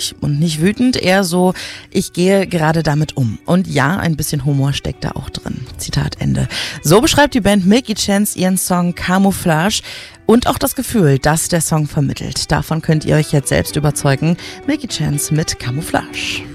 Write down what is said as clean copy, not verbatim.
traurig und nicht wütend, eher so, ich gehe gerade damit um. Und ja, ein bisschen Humor steckt da auch drin. Zitat Ende. So beschreibt die Band Milky Chance ihren Song Camouflage und auch das Gefühl, das der Song vermittelt. Davon könnt ihr euch jetzt selbst überzeugen. Milky Chance mit Camouflage.